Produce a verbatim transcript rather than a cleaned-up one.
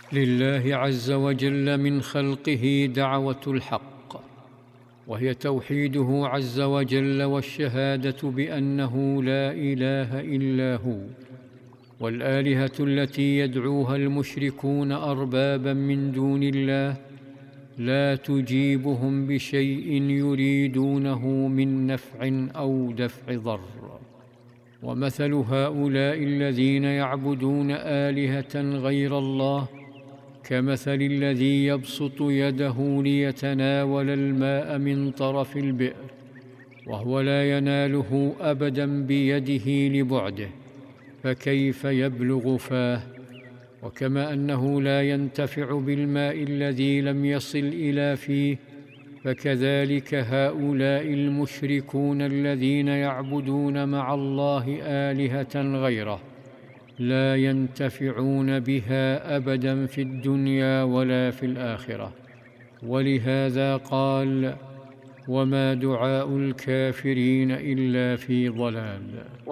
لله عز وجل من خلقه دعوة الحق، وهي توحيده عز وجل والشهادة بأنه لا إله إلا هو. والآلهة التي يدعوها المشركون أربابا من دون الله لا تجيبهم بشيء يريدونه من نفع أو دفع ضر. ومثل هؤلاء الذين يعبدون آلهة غير الله كمثل الذي يبسط يده ليتناول الماء من طرف البئر وهو لا يناله أبدا بيده لبعده، فكيف يبلغ فاه؟ وكما أنه لا ينتفع بالماء الذي لم يصل إلى فيه، فكذلك هؤلاء المشركون الذين يعبدون مع الله آلهة غيره لا ينتفعون بها أبدا في الدنيا ولا في الآخرة. ولهذا قال: وما دعاء الكافرين إلا في ضلال.